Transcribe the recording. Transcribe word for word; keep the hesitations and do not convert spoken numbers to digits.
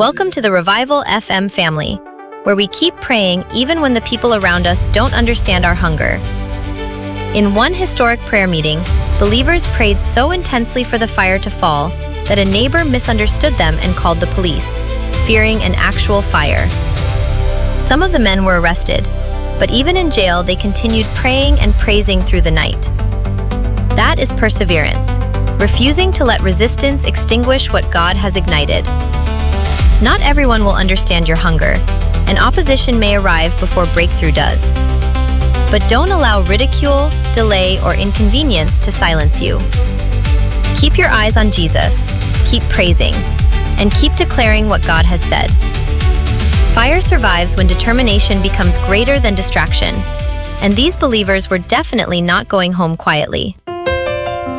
Welcome to the Revival F M family, where we keep praying even when the people around us don't understand our hunger. In one historic prayer meeting, believers prayed so intensely for the fire to fall that a neighbor misunderstood them and called the police, fearing an actual fire. Some of the men were arrested, but even in jail they continued praying and praising through the night. That is perseverance, refusing to let resistance extinguish what God has ignited. Not everyone will understand your hunger, and opposition may arrive before breakthrough does. But don't allow ridicule, delay, or inconvenience to silence you. Keep your eyes on Jesus, keep praising, and keep declaring what God has said. Fire survives when determination becomes greater than distraction, and these believers were definitely not going home quietly.